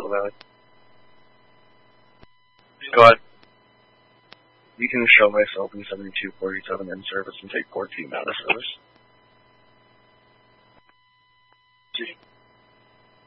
Little Valley. Go ahead. You can show myself in 7247 in service and take 14 out of service.